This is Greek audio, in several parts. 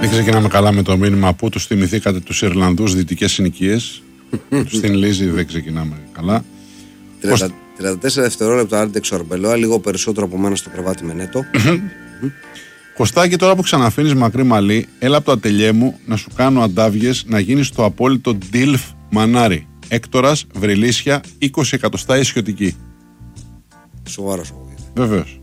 Δεν ξεκινάμε καλά με το μήνυμα που τους θυμηθήκατε τους Ιρλανδούς δυτικές συνοικίες. Στην Λίζη δεν ξεκινάμε καλά. 34 δευτερόλεπτα Άντεξ Ορμπελόα, λίγο περισσότερο από μένα στο κρεβάτι με νέτο. Κωστάκι, τώρα που ξαναφύνεις μακρύ μαλλί, έλα από το ατελιέ μου να σου κάνω αντάβιες να γίνεις το απόλυτο ντίλφ μανάρι. Έκτορας, Βρυλίσια, 20 εκατοστά ισιωτική. Σοβαρός. Βεβαίως.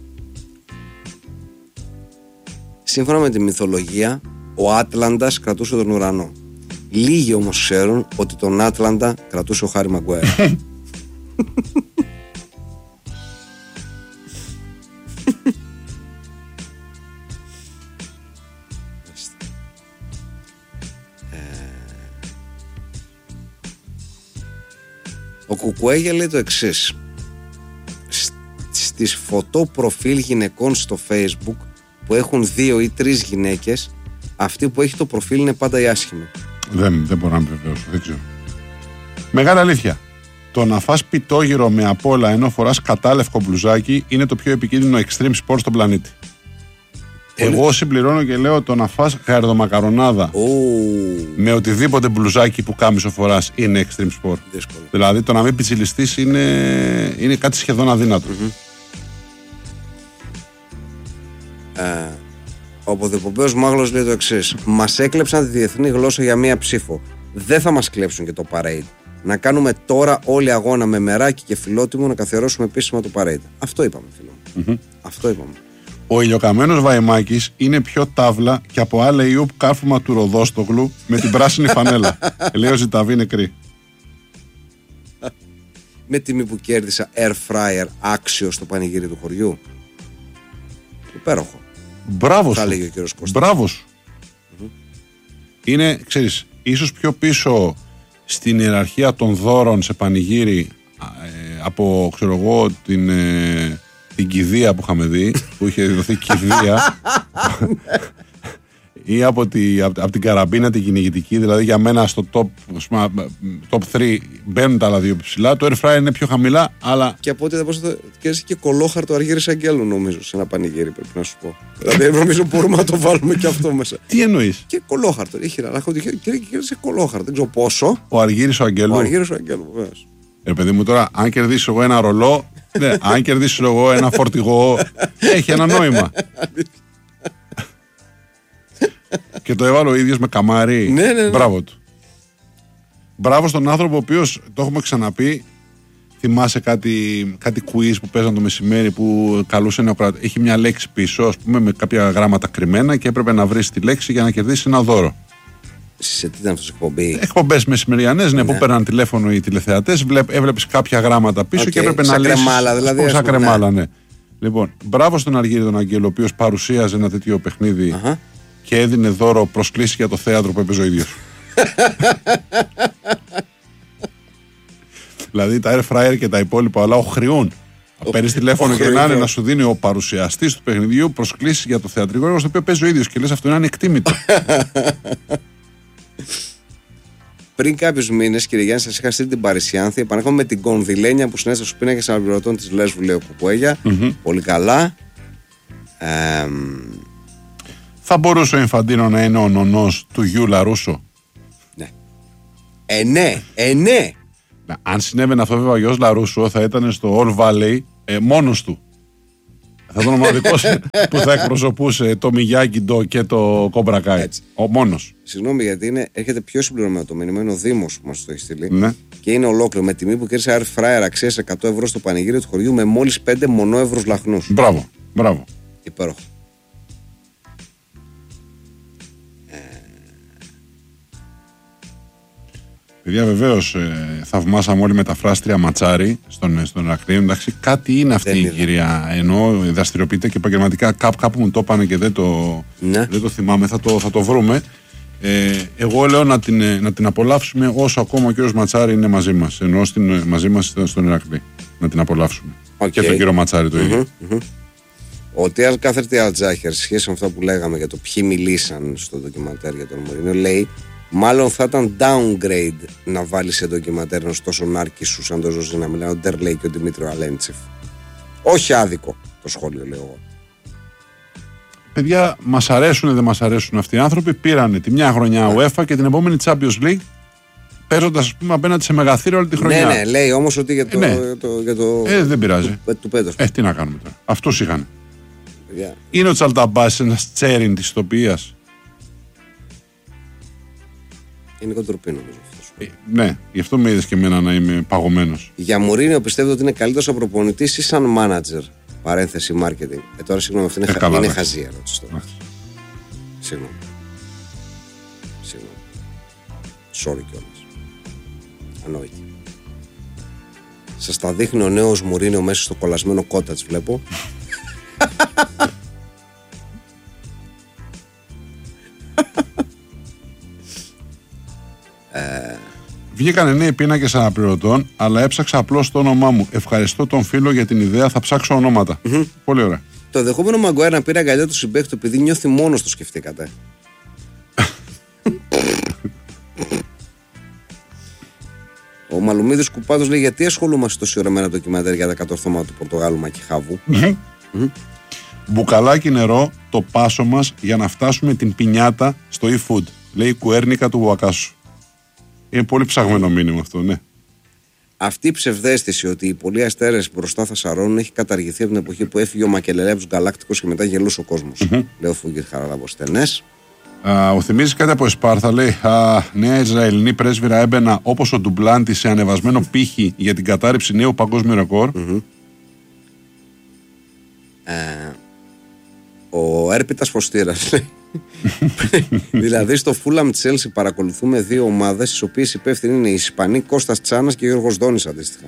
Σύμφωνα με τη μυθολογία, ο Άτλαντας κρατούσε τον ουρανό. Λίγοι όμως ξέρουν ότι τον Άτλαντα κρατούσε ο Χάρι Μαγκουάιρ. Ο Κουκουέγια λέει το εξής: στις φωτό προφίλ γυναικών στο Facebook που έχουν 2 ή 3 γυναίκες, αυτή που έχει το προφίλ είναι πάντα η άσχημη. Δεν μπορώ να με βεβαιώσω, δεν ξέρω. Μεγάλη αλήθεια. Το να φας πιτόγυρο με απόλα ενώ φοράς κατάλευκο μπλουζάκι είναι το πιο επικίνδυνο extreme sport στον πλανήτη. Εγώ συμπληρώνω και λέω το να φας γαρδομακαρονάδα με οτιδήποτε μπλουζάκι που κάμισο φοράς είναι extreme sport. Δύσκολο. Δηλαδή το να μην πιτσιλιστείς είναι κάτι σχεδόν αδύνατο. Ο Ποδηπομπέος Μάγλος λέει το εξής: μας έκλεψαν τη διεθνή γλώσσα για μία ψήφο. Δεν θα μας κλέψουν και το parade. Να κάνουμε τώρα όλοι αγώνα με μεράκι και φιλότιμο να καθιερώσουμε επίσημα το parade. Αυτό είπαμε, φίλο μου. Αυτό είπαμε. Ο ηλιοκαμένος Βαϊμάκης είναι πιο τάβλα και από άλλα Ιούπ κάρφωμα του Ροδόστογλου με την πράσινη φανέλα. Λέει ο Ζηταβή νεκρή. Με τιμή που κέρδισα air fryer άξιο στο πανηγύρι του χωριού. Υπέροχο. Μπράβο σου. Θα λέγει ο κύριος Κώστας. Μπράβο σου. Είναι, ξέρεις, ίσως πιο πίσω στην ιεραρχία των δώρων σε πανηγύρι από, ξέρω εγώ, την κηδεία που είχαμε δει, που είχε δοθεί κηδεία, ή από την καραμπίνα την κυνηγητική. Δηλαδή για μένα στο top 3 μπαίνουν τα άλλα δύο ψηλά. Το air fryer είναι πιο χαμηλά, αλλά. Και από ό,τι θα πω, και και κολόχαρτο Αργύρης Αγγέλου, νομίζω, σε ένα πανηγύρι, πρέπει να σου πω. Δηλαδή νομίζω μπορούμε να το βάλουμε και αυτό μέσα. Τι εννοείς? Και κολόχαρτο. Είχε κέρδισε κολόχαρτο. Δεν ξέρω πόσο. Ο Αργύρης ο Αγγέλου. Ο Αργύρης ο Αγγέλου, βεβαίως. Παιδί μου, τώρα, αν κερδίσω εγώ ένα ρολό, ναι, αν κερδίσω εγώ ένα φορτηγό, έχει ένα νόημα. Και το έβαλε ο ίδιος με καμάρι. Ναι. Μπράβο του. Μπράβο στον άνθρωπο ο οποίος, το έχουμε ξαναπεί, θυμάσαι κάτι quiz που παίζαν το μεσημέρι που καλούσε ένα κράτο. Έχει μια λέξη πίσω, ας πούμε, με κάποια γράμματα κρυμμένα και έπρεπε να βρεις τη λέξη για να κερδίσεις ένα δώρο. Σε τι ήταν αυτό εκπομπή? Εκπομπές μεσημεριανές, ναι, που παίρναν τηλέφωνο οι τηλεθεατές, έβλεπες κάποια γράμματα πίσω και έπρεπε να λύσεις. Σαν κρεμάλα, δηλαδή. Σαν κρεμάλα, ναι. Λοιπόν, μπράβο στον Αργύρη τον Αγγέλο, ο οποίος παρουσίαζε ένα τέτοιο παιχνίδι και έδινε δώρο προσκλήσεις για το θέατρο που έπαιζε ο ίδιος. Δηλαδή τα air fryer και τα υπόλοιπα όλα οχρεούν. Παίρνεις τηλέφωνο και να σου δίνει ο παρουσιαστής του παιχνιδιού προσκλήσεις για το θεατρικό έργο στο οποίο παίζει ο ίδιος και λες αυτό είναι ανεκτήμητο. Πριν κάποιους μήνες, κύριε Γιάννη, σας είχα στείλει την Παρισιάνθη. Επανέρχομαι με την κονδυλένια που συνέστησε στους πίνακες αναπληρωτών της Λέσβου, λέει ο Κουκουέγια. Πολύ καλά. Θα μπορούσε ο Ινφαντίνο να είναι ο νονός του Γιου Λαρούσο? Ναι. Ναι. Αν συνέβαινε αυτό, βέβαια, ο γιος Λαρούσο θα ήταν στο All Valley μόνος του. Θα ήταν ο μοναδικός που θα εκπροσωπούσε το Μιγιάκι Ντο και το Κόμπρα Κάι. Ο μόνος. Συγγνώμη, γιατί έρχεται πιο συμπληρωμένο το μήνυμα. Είναι ο Δήμος που μας το έχει στείλει. Ναι. Και είναι ολόκληρο με τιμή που κέρδισε air fryer αξίας 100 ευρώ στο πανηγύρι του χωριού με μόλις 5 μονόευρους λαχνούς. Μπράβο. Υπέροχο. Παιδιά, βεβαίως θαυμάσαμε όλοι μεταφράστρια Ματσάρη στον Ηρακλείο. Εντάξει, κάτι είναι αυτή η κυρία. Ενώ δραστηριοποιείται και επαγγελματικά. Κάπου μου το είπανε και δεν το θυμάμαι. Θα το βρούμε. Εγώ λέω να την απολαύσουμε όσο ακόμα ο κύριος Ματσάρη είναι μαζί μας. Ενώ μαζί μας στον Ηρακλή. Να την απολαύσουμε. Και τον κύριο Ματσάρη το ίδιο. Ο Τιάλ Κάθερτη Αλτζάχερ, σχέση με αυτό που λέγαμε για το ποιοι μιλήσαν στο ντοκιμαντέρ για τον Μωρίνιο, λέει: μάλλον θα ήταν downgrade να βάλει σε ντοκιμαντέρ ενός τόσο νάρκη σου σαν το Ζωζή να μιλάει ο Ντερλέι και ο Δημήτριο Αλέντσεφ. Όχι άδικο το σχόλιο, λέω εγώ. Παιδιά, μας αρέσουν ή δεν μας αρέσουν αυτοί οι άνθρωποι. Πήρανε τη μια χρονιά UEFA και την επόμενη Champions League, παίζοντας, ας πούμε, απέναντι σε μεγαθύριο όλη τη χρονιά. Ναι, λέει όμως ότι για το. Δεν πειράζει. Του πέτος. Τι να κάνουμε τώρα. Αυτούς είχαν. Είναι ο Τσαλταμπάς ένας τσέριν της ηθοποιίας. Είναι κοντροπή, νομίζω. Ναι, γι' αυτό με είδες και εμένα να είμαι παγωμένος. Για Μουρίνιο πιστεύετε ότι είναι καλύτερος σαν προπονητής ή σαν μάνατζερ? Παρένθεση marketing. Τώρα συγγνώμη, αυτή είναι χαζή ερώτηση τώρα. Συγγνώμη. Sorry κιόλας. Ανόητη. Σας τα δείχνει ο νέος Μουρίνιο μέσα στο κολλασμένο κότατς, βλέπω. Βγήκανε νέοι πίνακες αναπληρωτών, αλλά έψαξα απλώς το όνομά μου. Ευχαριστώ τον φίλο για την ιδέα, θα ψάξω ονόματα. Πολύ ωραία. Το δεχόμενο Μαγκουάιρ να πήρε αγκαλιά του συμπαίχτη του επειδή νιώθει μόνος, το σκεφτήκατε? Ο Μαλουμίδης Κουπάτος λέει: γιατί ασχολούμαστε τόση ώρα με ένα ντοκιμαντέρ για τα κατορθώματα του Πορτογάλου Μακιχάβου? Μπουκαλάκι νερό, το πάσο μας για να φτάσουμε την πινιάτα στο e-food. Λέει η Κουέρνικα του Βουακάσου. Είναι πολύ ψαγμένο μήνυμα αυτό, ναι. Αυτή η ψευδαίσθηση ότι οι πολλοί αστέρες μπροστά θα σαρώνουν έχει καταργηθεί από την εποχή που έφυγε ο Μακελελέ από τους Γκαλάκτικους και μετά γελούσε ο κόσμος. Λέω Φούγκερ Χαραλαμποσθενές. Ο θυμίζει κάτι από Εσπάρθα, λέει: νέα Ισραηλινή πρέσβυρα έμπαινα όπως ο Ντουμπλάντη σε ανεβασμένο πύχη για την κατάρριψη νέου παγκόσμιου ρεκόρ. Ο Έρπιτας Φωστήρας λέει: δηλαδή στο Fulham Chelsea παρακολουθούμε δύο ομάδες, τις οποίες υπεύθυνοι είναι οι Ισπανοί Κώστας Τσάνας και Γιώργος Δόνης αντίστοιχα.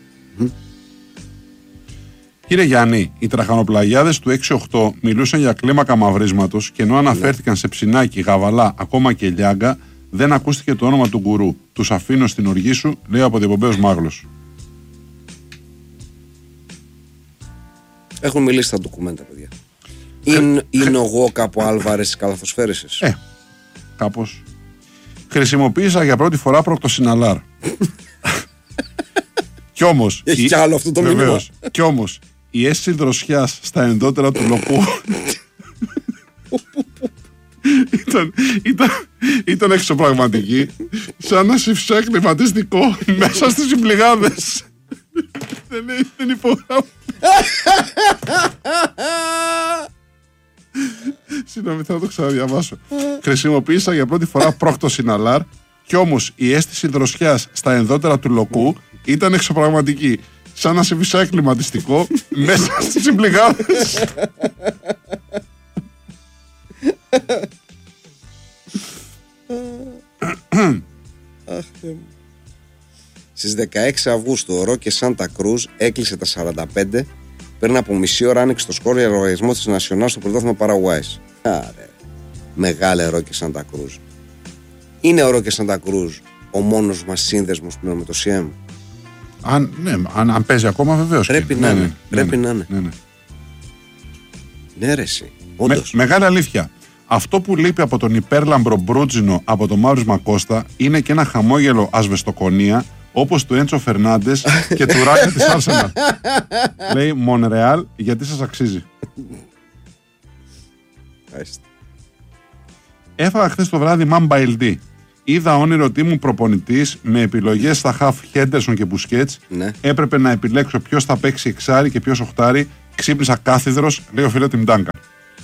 Κύριε Γιάννη, οι τραχανοπλαγιάδες του 6-8 μιλούσαν για κλίμακα μαυρίσματος και ενώ αναφέρθηκαν σε ψινάκι, γαβαλά, ακόμα και λιάγκα, δεν ακούστηκε το όνομα του γκουρού. Τους αφήνω στην οργή σου, λέει ο αποδιοπομπαίος Μάγλος. Έχουν μιλήσει τα ντοκουμέντα, παιδιά. Είναι ο Γόκα από Άλβαρες της καλαθοσφαίρισης. Κάπως. Χρησιμοποίησα για πρώτη φορά προκτοσιναλάρ. Κι όμως. Έχει κι άλλο αυτό το μήνυμα. Κι όμως η αίσθηση δροσιάς στα ενδότερα του λοκού ήταν εξωπραγματική, σαν να συμφσέ κλιματιστικό μέσα στις συμπληγάδες. Δεν υπογράφω. Συγγνώμη, θα το ξαναδιαβάσω. Χρησιμοποίησα για πρώτη φορά πρόκτοσιναλάρ, κι όμως η αίσθηση δροσιάς στα ενδότερα του λοκού ήταν εξωπραγματική, σαν να σε φυσάει κλιματιστικό μέσα στις συμπληγάδες. Στις 16 Αυγούστου ο Ρόκε Σάντα Κρούζ έκλεισε τα 45 πριν από μισή ώρα, άνοιξε το σκόρ για λογαριασμό της Νασιονάλ στο πρωτάθλημα Παραγουάης. Μεγάλε Ρόκε Σάντα Κρούζ. Είναι ο Ρόκε Σάντα Κρούζ ο μόνος μας σύνδεσμος πλέον με το CM? Αν παίζει ακόμα, βεβαίως. Πρέπει να είναι. Ναι, ρε εσύ. Όντως. Μεγάλη αλήθεια. Αυτό που λείπει από τον υπέρλαμπρο Μπρούτζινο από τον Μάουρις Κώστα είναι και ένα χαμόγελο ασβεστοκονία όπως του Έντσο Φερνάντες και του Ράκα της Άρσεναλ. Λέει Μονρεάλ, γιατί σας αξίζει. Έφαγα χθες το βράδυ Μαμπαιλντή. Είδα όνειρο τι μου προπονητής με επιλογές στα χαφ Χέντερσον και Μπουσκέτς. Ναι. Έπρεπε να επιλέξω ποιος θα παίξει εξάρι και ποιος οχτάρι. Ξύπνησα κάθιδρος, λέει ο φίλος Τιμ Ντάνκαν.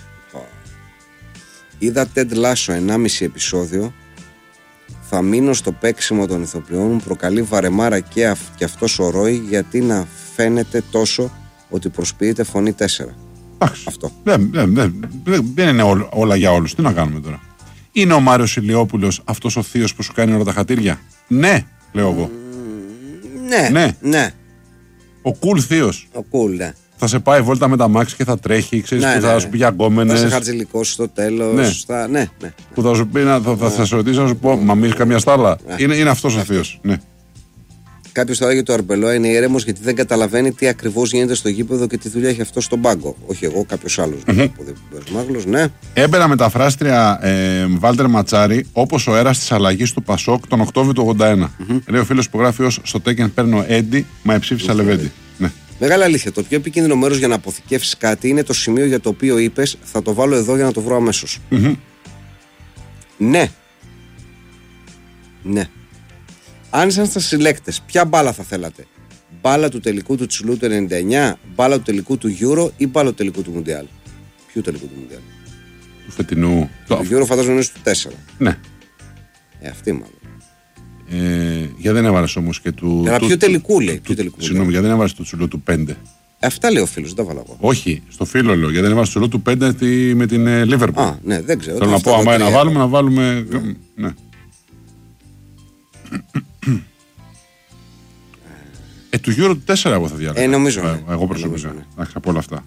Είδα Τεντ Λάσο 1,5 επεισόδιο. Θα μείνω στο παίξιμο των ηθοποιών μου. Προκαλεί βαρεμάρα και αυτός ο Ρόι, γιατί να φαίνεται τόσο ότι προσποιείται φωνή 4. Αυτό. Δεν είναι όλα για όλους. Τι να κάνουμε τώρα. Είναι ο Μάριος Ηλιόπουλος αυτός ο θείος που σου κάνει όλα τα χατήρια? Ναι, λέω εγώ. Ναι. Ο κουλ θείος. Ναι. Θα σε πάει βόλτα με τα μάξι και θα τρέχει, ξέρεις, που θα σου πει για γκόμενες. Θα σε χαρτζηλικώσει στο τέλος. Ναι. Που θα σου πει, θα σε ρωτήσει να σου πω, μα μείνεις καμιά στάλα. Είναι αυτός ο θείος. Ναι. Κάποιος θα λέγει το Αρμπελόα είναι ήρεμος γιατί δεν καταλαβαίνει τι ακριβώς γίνεται στο γήπεδο και τι δουλειά έχει αυτό στον πάγκο. Όχι εγώ, κάποιος άλλος. Ναι. Έμπαινα μεταφράστρια Βάλτερ Ματσάρη, όπως ο αέρας της αλλαγής του Πασόκ τον Οκτώβριο του 81. Λέει ο φίλος που γράφει ως στο Τέκεν παίρνω Έντι, μα εψήφισα Λεβέντι. Ναι. Μεγάλη αλήθεια. Το πιο επικίνδυνο μέρος για να αποθηκεύσεις κάτι είναι το σημείο για το οποίο είπες θα το βάλω εδώ για να το βρω αμέσως. Ναι. Ναι. Αν ήσασταν συλλέκτες, ποια μπάλα θα θέλατε? Μπάλα του τελικού του Τσουλού του 99, μπάλα του τελικού του Euro ή μπάλα του τελικού του Μουντιάλ? Ποιου τελικού του Μουντιάλ? Του φετινού. Το Euro φαντάζομαι είναι στο 4. Ναι. Αυτή μάλλον. Γιατί δεν έβαλες όμως και του. Αλλά ποιο τελικού λέει? Συγγνώμη, γιατί δεν έβαλες το Τσουλού του 5? Αυτά λέει ο φίλος, δεν τα βάλα εγώ. Όχι, στο φίλο λέω. Γιατί δεν έβαλες το Τσουλού του 5 με την Liverpool. Α, ναι, δεν ξέρω. Θέλω να πω, άμα να βάλουμε. Ναι. Του Euro του 4 εγώ θα διάλεγα. Νομίζω. Ναι. Εγώ προσωπικά. Ναι. Από όλα αυτά.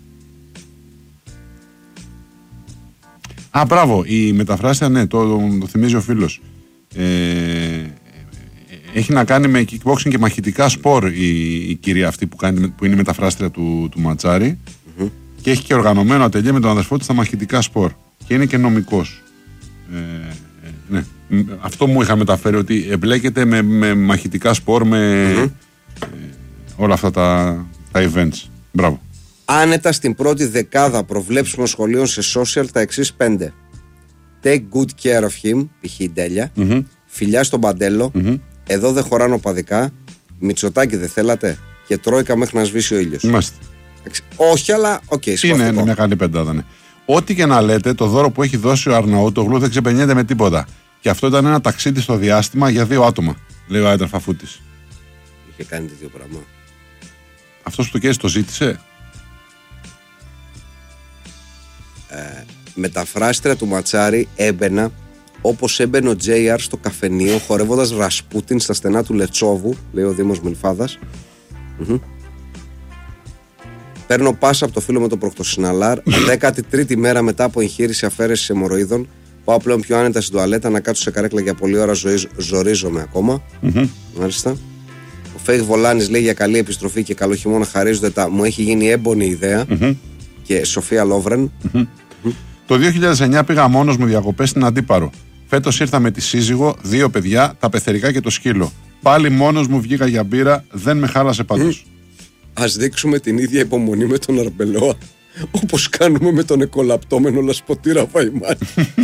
Μπράβο, η μεταφράστρια, ναι, το θυμίζει ο φίλος. Έχει να κάνει με kickboxing και μαχητικά σπορ η κυρία αυτή που είναι μεταφράστρια του Ματσάρη και έχει και οργανωμένο ατελιέ με τον αδερφό της στα μαχητικά σπορ και είναι και νομικός. Ναι. Αυτό μου είχα μεταφέρει, ότι εμπλέκεται με μαχητικά σπορ, με όλα αυτά τα events. Μπράβο. Άνετα στην πρώτη δεκάδα προβλέψιμων σχολείων σε social τα εξής 5. Take good care of him, π.χ. η Ντέλια. Φιλιά στον Παντέλο. Εδώ δεν χωράνω παδικά. Μητσοτάκι δεν θέλατε? Και Τρόικα μέχρι να σβήσει ο ήλιος. Είμαστε. Όχι, αλλά οκ. Είναι μια καλή πεντάδα, ναι. Ό,τι και να λέτε, το δώρο που έχει δώσει ο Αρναούτογλου δεν ξεπενιέται με τίποτα. Και αυτό ήταν ένα ταξίδι στο διάστημα για 2 άτομα, λέει ο Άιτερ Φαφούτης. Είχε κάνει τέτοιο πράγμα. Αυτός που το καίει το ζήτησε. Μεταφράστρια του Ματσάρη έμπαινα όπως έμπαινε ο JR στο καφενείο χορεύοντας Ρασπούτιν στα στενά του Λετσόβου, λέει ο Δήμος Μιλφάδας. Παίρνω πάσα από το φίλο με το Προκτοσυναλάρ. 13η μέρα μετά από εγχείρηση αφαίρεσης αιμορροίδων. Πάω πλέον πιο άνετα στην τουαλέτα να κάτσω σε καρέκλα για πολλή ώρα. Ζορίζομαι ακόμα. Μάλιστα. Ο Φέιχ Βολάνης λέει για καλή επιστροφή και καλό χειμώνα χαρίζονται τα. Μου έχει γίνει έμπονη ιδέα. Και Σοφία Λόβρεν. Το 2009 πήγα μόνος μου διακοπές στην Αντίπαρο. Φέτος ήρθα με τη σύζυγο, 2 παιδιά, τα πεθερικά και το σκύλο. Πάλι μόνος μου βγήκα για μπύρα, δεν με χάλασε πάντως. Ας δείξουμε την ίδια υπομονή με τον Αρμπελόα, όπως κάνουμε με τον εκολαπτώμενο Λασποτήρα Βαϊμάνη.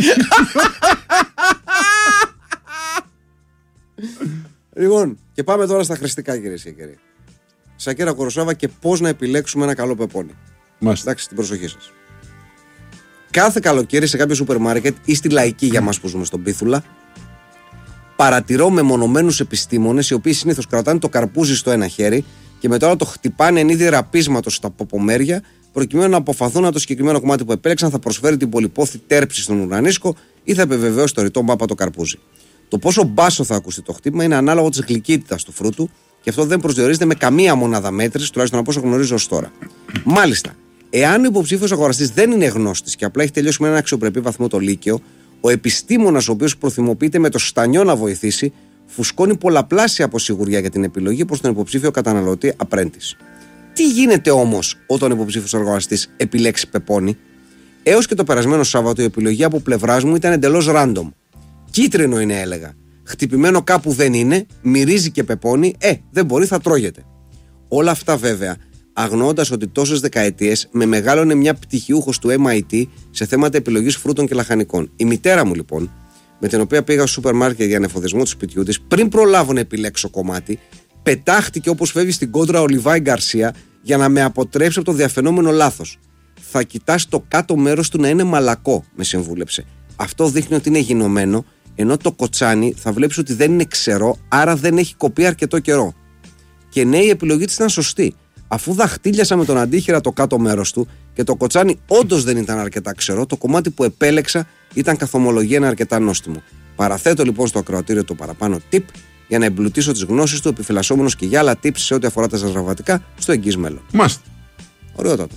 Λοιπόν, και πάμε τώρα στα χρηστικά, κυρίες και κύριοι. Σακέρα Κοροσάβα και πώς να επιλέξουμε ένα καλό πεπόνι. Εντάξει, την προσοχή σας. Κάθε καλοκαίρι σε κάποιο σούπερ μάρκετ ή στη Λαϊκή, για μας που ζούμε στον Πίθουλα, παρατηρώ μεμονωμένους επιστήμονες οι οποίοι συνήθως κρατάνε το καρπούζι στο ένα χέρι και μετά το χτυπάνε εν είδη ραπίσματος στα ποπομέρια, προκειμένου να αποφαθούν αν το συγκεκριμένο κομμάτι που επέλεξαν θα προσφέρει την πολυπόθη τέρψη στον ουρανίσκο ή θα επιβεβαιώσει το ρητό μάπα το καρπούζι. Το πόσο μπάσο θα ακουστεί το χτύπημα είναι ανάλογο της γλυκύτητας του φρούτου και αυτό δεν προσδιορίζεται με καμία μονάδα μέτρησης, τουλάχιστον από όσο γνωρίζω ως τώρα. Μάλιστα, εάν ο υποψήφιος αγοραστής δεν είναι γνώστης και απλά έχει τελειώσει με έναν αξιοπρεπή βαθμό το Λύκειο, ο επιστήμονας ο οποίος προθυμοποιείται με το στανιό να βοηθήσει, φουσκώνει πολλαπλάσια από σιγουριά για την επιλογή προς τον υποψήφιο καταναλωτή απρέντης. Τι γίνεται όμως όταν ο υποψήφιος αγοραστής επιλέξει πεπόνι? Έως και το περασμένο Σάββατο η επιλογή από πλευράς μου ήταν εντελώς random. Κίτρινο είναι, έλεγα. Χτυπημένο κάπου δεν είναι, μυρίζει και πεπόνι, δεν μπορεί, θα τρώγεται. Όλα αυτά βέβαια αγνοώντας ότι τόσες δεκαετίες με μεγάλωνε μια πτυχιούχος του MIT σε θέματα επιλογής φρούτων και λαχανικών. Η μητέρα μου λοιπόν, με την οποία πήγα στο σούπερ μάρκετ για ανεφοδιασμό του σπιτιού της, πριν προλάβω να επιλέξω κομμάτι, πετάχτηκε όπως φεύγει στην κόντρα ο Λιβάη Γκαρσία για να με αποτρέψει από το διαφαινόμενο λάθος. Θα κοιτάς το κάτω μέρος του να είναι μαλακό, με συμβούλεψε. Αυτό δείχνει ότι είναι γινωμένο, ενώ το κοτσάνι θα βλέπεις ότι δεν είναι ξερό, άρα δεν έχει κοπεί αρκετό καιρό. Και ναι, η επιλογή της ήταν σωστή. Αφού δαχτύλιασα με τον αντίχειρα το κάτω μέρος του και το κοτσάνι όντως δεν ήταν αρκετά ξερό, το κομμάτι που επέλεξα ήταν καθ' ομολογία ένα αρκετά νόστιμο. Παραθέτω λοιπόν στο ακροατήριο το παραπάνω tip για να εμπλουτίσω τις γνώσεις του, επιφυλασσόμενος και για άλλα tips σε ό,τι αφορά τα ζαχαροβατικά στο εγγύς μέλλον. Μάστε. Ωραιότατο.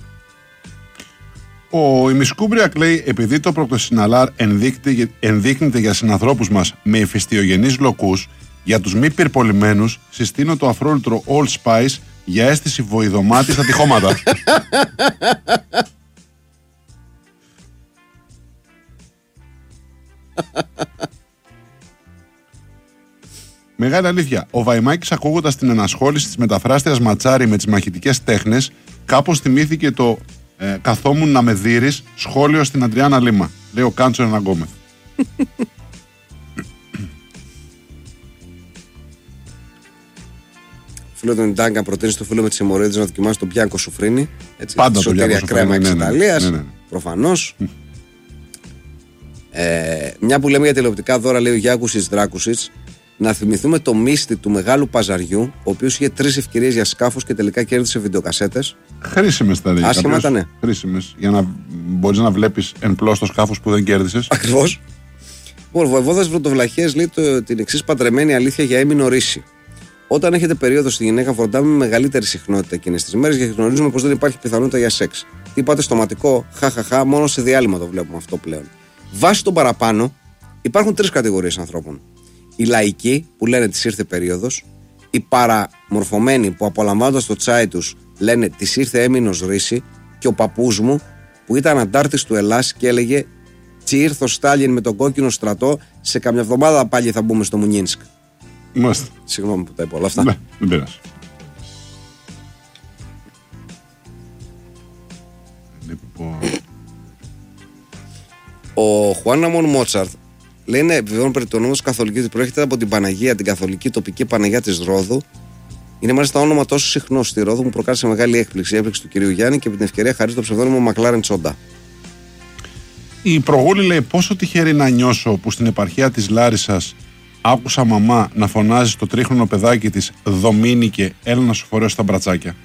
Ο Ημισκούμπριακ λέει: επειδή το Προκτοσυναλάρ ενδείκνυται για συνανθρώπους μας με ηφαιστειογενείς λοκούς, για τους μη πυρπολιμένους συστήνω το αφρόλουτρο All Spice για αίσθηση βοηδομάτη στα τυχώματα. Μεγάλη αλήθεια. Ο Βαϊμάκης, ακούγοντας την ενασχόληση της μεταφράστριας Ματσάρη με τις μαχητικές τέχνες, κάπως θυμήθηκε το «Καθόμουν να με δείρεις» σχόλιο στην Αντριάννα Λίμα. Λέει ο Κάντσο Εναγκόμεθ. Φίλο τον Ιντάγκα προτείνει στο φίλο με τις αιμορροίδες να δοκιμάσει τον Μπιάνκο Σουφρίνη. Πάντα το Μπιάνκο κρέμα της Ιταλίας. Προφανώς. Μια που λέμε για τηλεοπτικά δώρα, λέει ο Γιάκουσης Δράκουσης, να θυμηθούμε το μύστη του μεγάλου παζαριού, ο οποίος είχε 3 ευκαιρίες για σκάφος και τελικά κέρδισε βιντεοκασέτες. Χρήσιμες τα δίκαια. Άσχημα ήταν, ναι. Χρήσιμες. Για να μπορείς να βλέπεις εν πλώς το σκάφος που δεν κέρδισες. Ακριβώς. Ο Βοηβόδας Βροντοβλαχίας λέει την εξής παντρεμένη αλήθεια για έμεινο ρίση. Όταν έχετε περίοδο στη γυναίκα, φροντάμε με μεγαλύτερη συχνότητα εκείνες τις μέρες, γιατί γνωρίζουμε πως δεν υπάρχει πιθανότητα για σεξ. Τι είπατε, στοματικό, χαχαχά, μόνο σε διάλειμμα το βλέπουμε αυτό πλέον. Βάσει των παραπάνω, υπάρχουν 3 κατηγορίες ανθρώπων. Οι λαϊκοί που λένε της ήρθε περίοδος, οι παραμορφωμένοι που απολαμβάνοντας το τσάι τους λένε της ήρθε έμεινος ρίση, και ο παππούς μου που ήταν αντάρτης του Ελλάς και έλεγε τσι ήρθε ο Στάλιν με τον κόκκινο στρατό, σε καμιά εβδομάδα πάλι θα μπούμε στο Μουνίνσκ. Μάλιστα. Συγγνώμη που τα είπα όλα αυτά. Ναι, δεν πειράζει. Ο Χουάναμον Μότσαρτ λέει ναι, επιβεβαιώνει περί το όνομα καθολική ότι προέρχεται από την Παναγία, την καθολική τοπική Παναγία της Ρόδου. Είναι μάλιστα όνομα τόσο συχνό στη Ρόδου που μου προκάλεσε μεγάλη έκπληξη. Η έπληξη του κυρίου Γιάννη και με την ευκαιρία χαρίζει το ψευδόνυμο Μακλάρεν Τσόντα. Η Προγούλη λέει πόσο τυχερή να νιώσω που στην επαρχία της Λάρισσας άκουσα μαμά να φωνάζει στο τρίχρονο παιδάκι της «Δομήνικε, έλα να σου φορέσω τα μπρατσάκια».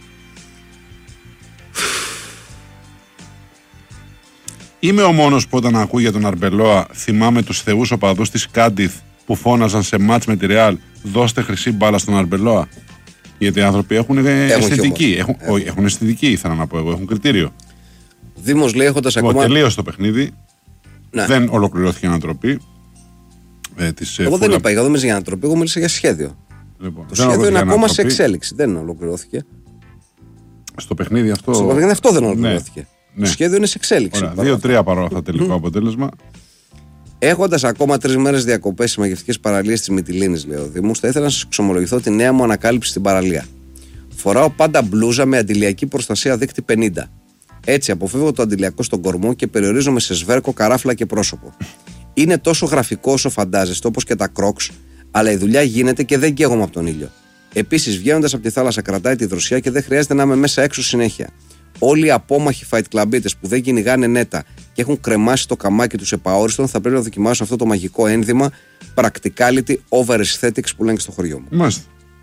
Είμαι ο μόνος που όταν ακούω για τον Αρμπελόα θυμάμαι τους θεούς οπαδούς της Κάντιθ που φώναζαν σε μάτς με τη Ρεάλ «Δώστε χρυσή μπάλα στον Αρμπελόα». Γιατί οι άνθρωποι έχουν αισθητική. Έχουν αισθητική, ήθελα να πω εγώ, έχουν κριτήριο. Δήμος λέει έχοντας ακόμα. Τελείωσε το παιχνίδι. Ναι. Δεν ολοκληρώθηκε η ανατροπή. Εγώ δεν είπα για ανατροπή, εγώ μίλησα για σχέδιο. Λοιπόν, το σχέδιο είναι ακόμα σε εξέλιξη. Δεν ολοκληρώθηκε. Στο παιχνίδι αυτό. Στο παιχνίδι αυτό δεν ολοκληρώθηκε. Ναι. Το σχέδιο είναι σε εξέλιξη. 2-3 παρόλα αυτά τελικό αποτέλεσμα. Έχοντας ακόμα 3 μέρες διακοπές στις μαγευτικές παραλίες της Μυτιλήνης, λέει ο Δήμος, θα ήθελα να σας εξομολογηθώ τη νέα μου ανακάλυψη στην παραλία. Φοράω πάντα μπλούζα με αντιλιακή προστασία δείκτη 50. Έτσι αποφεύγω το αντιλιακό στον κορμό και περιορίζομαι σε σβέρκο, καράφλα και πρόσωπο. Είναι τόσο γραφικό όσο φαντάζεστε, όπως και τα κρόξ, αλλά η δουλειά γίνεται και δεν καίγομαι από τον ήλιο. Επίσης, βγαίνοντας από τη θάλασσα, κρατάει τη δροσιά και δεν χρειάζεται να είμαι μέσα έξω συνέχεια. Όλοι οι απόμαχοι fight clubίτες που δεν κυνηγάνε νέτα και έχουν κρεμάσει το καμάκι τους επαόριστον θα πρέπει να δοκιμάσουν αυτό το μαγικό ένδυμα practicality over aesthetics που λένε και στο χωριό μου. Μάλιστα.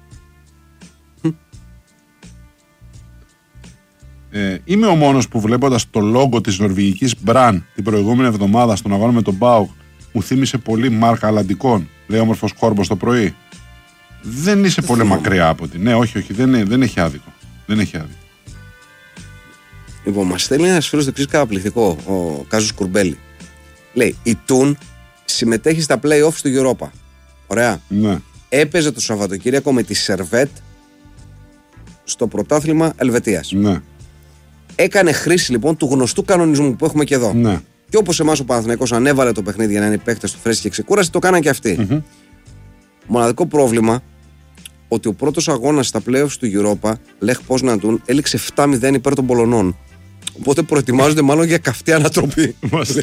Είμαι ο μόνος που βλέποντας το λόγο της νορβηγικής Μπραν την προηγούμενη εβδομάδα στον αγώνα με τον Μπάουκ μου θύμισε πολύ μάρκα Αλλαντικών, λέει όμορφος Κόρμπος το πρωί. Δεν είσαι πολύ μακριά από την. Ναι, όχι, δεν έχει άδικο. Δεν έχει άδικο. Λοιπόν, μας στέλνει ένας φίλος το εξής καταπληκτικό, ο Κάζος Κουρμπέλη. Λέει, η Τουν συμμετέχει στα play-offs του Europa. Ωραία. Ναι. Έπαιζε το Σαββατοκύριακο με τη Σερβέτ στο πρωτάθλημα Ελβετίας. Ναι. Έκανε χρήση λοιπόν του γνωστού κανονισμού που έχουμε και εδώ. Ναι. Και όπως εμάς ο Παναθηναϊκός ανέβαλε το παιχνίδι για να είναι παίκτες του φρέσκη και ξεκούραση, το κάναν και αυτοί. Mm-hmm. Μοναδικό πρόβλημα, ότι ο πρώτος αγώνας στα play-offs του Europa, Λεχ Πόσναντουν, έληξε 7-0 υπέρ των Πολωνών. Οπότε προετοιμάζονται μάλλον για καυτή ανατροπή.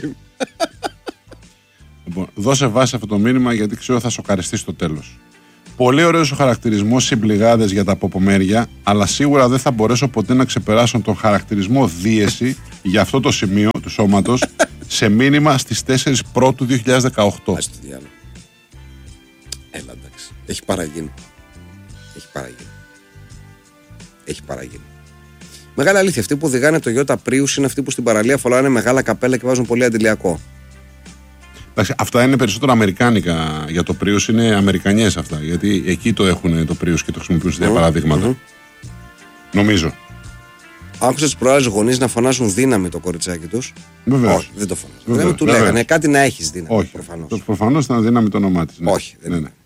Λοιπόν, δώσε βάση σε αυτό το μήνυμα γιατί ξέρω θα σοκαριστεί στο τέλος. Πολύ ωραίος ο χαρακτηρισμός συμπληγάδες για τα αποπομέρια, αλλά σίγουρα δεν θα μπορέσω ποτέ να ξεπεράσω τον χαρακτηρισμό δίεση για αυτό το σημείο του σώματος σε μήνυμα στις 4 Πρώτου 2018. Έλα, εντάξει. Έχει παραγίνει. Έχει παραγίνει. Μεγάλη αλήθεια. Αυτοί που οδηγάνε το Toyota Prius είναι αυτοί που στην παραλία φοράνε μεγάλα καπέλα και βάζουν πολύ αντιλιακό. Εντάξει, αυτά είναι περισσότερο αμερικάνικα. Για το Prius είναι αμερικανιές αυτά. Γιατί εκεί το έχουν το Prius και το χρησιμοποιούν σε παραδείγματα. Νομίζω. Άκουσα τις προάλλες γονείς να φωνάσουν δύναμη το κοριτσάκι τους. Βεβαίως. Όχι, δεν το φωνάζουν. Δεν του λέγανε κάτι να έχεις δύναμη. Όχι. Προφανώς ήταν δύναμη το όνομά της. Ναι. Όχι. Δεν είναι.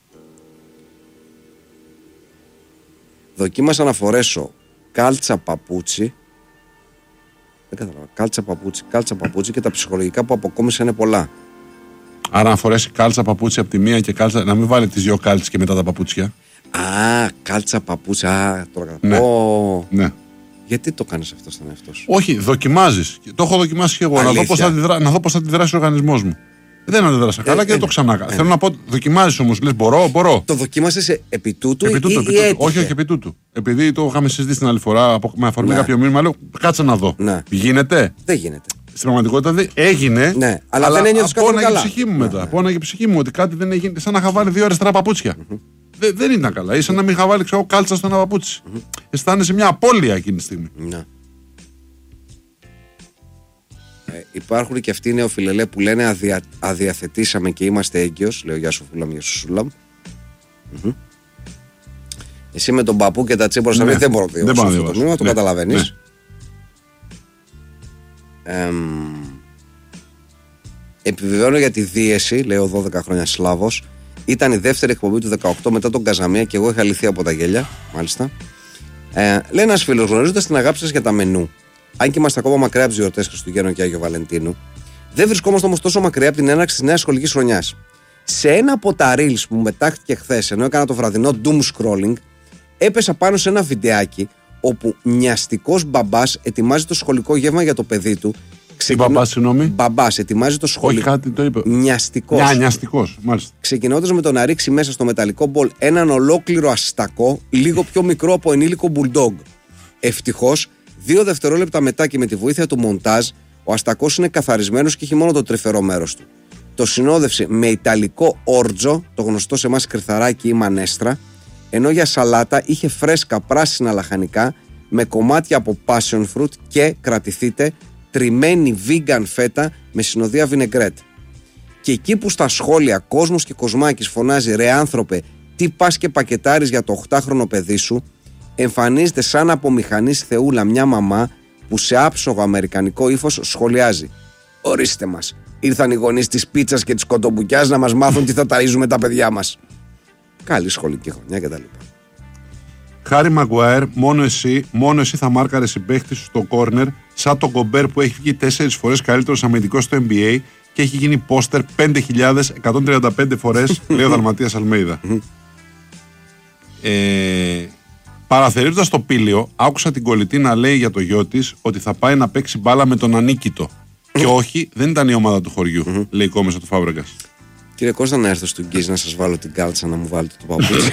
Δοκίμασα να φορέσω κάλτσα παπούτσι. Δεν κατάλαβα. Κάλτσα παπούτσι και τα ψυχολογικά που αποκόμισα είναι πολλά. Άρα, αν φορέσει κάλτσα παπούτσια από τη μία και κάλτσα, να μην βάλει τις δύο κάλτσες και μετά τα παπούτσια. Κάλτσα παπούτσια. Τώρα Ναι. Ναι. Γιατί το κάνεις αυτό στον εαυτό σου? Όχι, δοκιμάζεις. Το έχω δοκιμάσει και εγώ. Να δω πώς θα αντιδράσει ο οργανισμός μου. Δεν αντιδράσα καλά και δεν το ξανά. Θέλω να πω, δοκιμάζεις όμως. Λες, μπορώ. Το δοκίμασες επί τούτου ή όχι, επί τούτου. Επειδή το είχαμε συζητήσει την άλλη φορά με αφορμή κάποιο μήνυμα, λέω, κάτσε να δω. Ναι. Γίνεται. Δεν γίνεται. Στην πραγματικότητα έγινε. Ναι, αλλά δεν ένιωθες καθόλου καλά. Πόναγε η ψυχή μου μετά. Πόναγε η ψυχή μου ότι κάτι δεν έγινε. Σαν να είχα βάλει 2 αριστερά παπούτσια. Δεν ήταν καλά. Ή σαν να μην είχα βάλει κάλτσα στο ένα παπούτσι. Αισθάνεσαι μια απώλεια εκείνη τη στιγμή. Ναι. Υπάρχουν και αυτοί οι νεοφιλελέ που λένε αδιαθετήσαμε και είμαστε έγκυος. Λέω γεια σου Φούλαμ, γεια σου Σούλαμ. Εσύ με τον παππού και τα τσίπρα δεν μπορώ να διαβάσω αυτό το μήνυμα, το καταλαβαίνεις. Επιβεβαιώνω για τη δίαιση, λέω 12 χρόνια Σλάβος. Ήταν η δεύτερη εκπομπή του 18 μετά τον Καζαμία και εγώ είχα λυθεί από τα γέλια. Μάλιστα. Λέει ένας φίλος, γνωρίζοντας την αγάπη σας για τα μενού, αν και είμαστε ακόμα μακριά από τις γιορτές Χριστουγέννων και Άγιο Βαλεντίνου, δεν βρισκόμαστε όμως τόσο μακριά από την έναρξη της νέας σχολικής χρονιάς. Σε ένα από τα reels που μου μετάχθηκε χθες, ενώ έκανα το βραδινό doom scrolling, έπεσα πάνω σε ένα βιντεάκι όπου μοιαστικός μπαμπάς ετοιμάζει το σχολικό γεύμα για το παιδί του. Μπαμπάς, συγγνώμη. Μπαμπάς ετοιμάζει το σχολικό. Όχι, κάτι το είπε. Μοιαστικός. Μάλιστα. Ξεκινώντας με το να ρίξει μέσα στο μεταλλικό μπολ έναν ολόκληρο αστακό, λίγο πιο μικρό από ενήλικο bulldog. Ευτυχώς, 2 δευτερόλεπτα μετά και με τη βοήθεια του μοντάζ, ο αστακός είναι καθαρισμένος και έχει μόνο το τρυφερό μέρος του. Το συνόδευσε με ιταλικό όρτζο, το γνωστό σε εμάς κρυθαράκι ή μανέστρα, ενώ για σαλάτα είχε φρέσκα πράσινα λαχανικά με κομμάτια από passion fruit και, κρατηθείτε, τριμμένη vegan φέτα με συνοδεία βινεγκρέτ. Και εκεί που στα σχόλια κόσμος και κοσμάκης φωνάζει «Ρε άνθρωπε, τι πας και πακετάρεις για το 8χρονο παιδί σου», εμφανίζεται σαν από μηχανής θεούλα μια μαμά που σε άψογο αμερικανικό ύφος σχολιάζει «Ορίστε μας, ήρθαν οι γονείς της πίτσας και της κοντομπουκιάς να μας μάθουν τι θα ταΐζουμε τα παιδιά μας». Καλή σχολική χρονιά κτλ. Χάρη Μαγκουάερ, μόνο εσύ θα μάρκαρες συμπαίχτη σου στο κόρνερ, σαν τον Κομπέρ που έχει βγει 4 φορές καλύτερος αμυντικός στο NBA και έχει γίνει πόστερ 5.135 φορές, λέει ο Δαλματίας Αλμέιδα. Παραθερίζοντας το Πήλιο, άκουσα την κολλητή να λέει για το γιο της ότι θα πάει να παίξει μπάλα με τον Ανίκητο. Και όχι, δεν ήταν η ομάδα του χωριού, λέει η κόμμεσα του Φάμπρεγκας. Κύριε Κώστα, να έρθω στον Γκίζ να σας βάλω την κάλτσα να μου βάλετε το παπούτσι.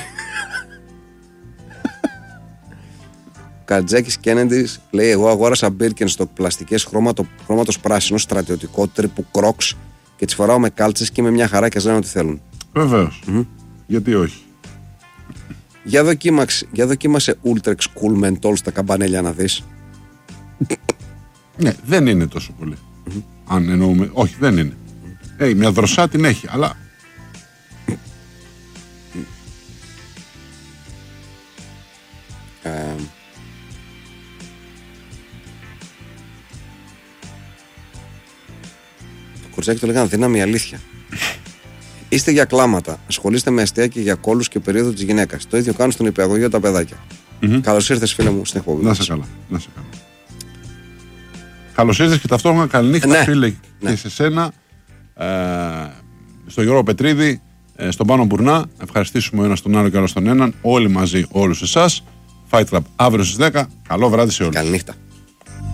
Κατζάκης Κένεντης λέει: εγώ αγόρασα Birkenstock πλαστικές χρώματος πράσινο, στρατιωτικό, τρίπου Crocs και τις φοράω με κάλτσες και με μια χαρά και ζάνε ό,τι θέλουν. Βεβαίως. Γιατί όχι. Για δοκίμασε Ultrex Cool Menthol στα καμπανέλια να δεις. Ναι, δεν είναι τόσο πολύ. Αν εννοούμε. Όχι, δεν είναι. Μια δροσά την έχει, αλλά. Το Κορτζάκι το λέγανε δύναμη αλήθεια. Είστε για κλάματα. Ασχολείστε με αστεία και για κόλους και περίοδο της γυναίκας. Το ίδιο κάνουν στον υπηαγωγείο τα παιδάκια. Καλώς ήρθες, φίλε μου, στην εκπομπή. Να σε καλά. Καλώς ήρθες και ταυτόχρονα καληνύχτα, φίλε, και σε σένα, στον Γιώργο Πετρίδη, στον Πάνο Μπουρνά. Ευχαριστήσουμε ο ένας τον άλλο και ο άλλος τον έναν. Όλοι μαζί, όλους εσάς. Fight Club αύριο στις 10. Καλό βράδυ σε όλους. Καληνύχτα.